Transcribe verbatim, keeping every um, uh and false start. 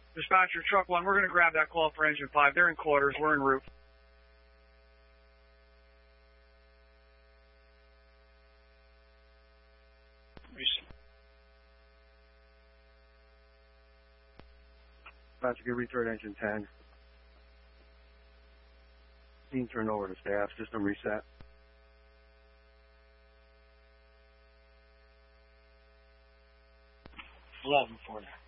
Dispatcher, truck one, we're going to grab that call for engine five. They're in quarters. We're en route. Dispatcher, give retard engine ten. Scene turned over to staff. System reset. eleven for you.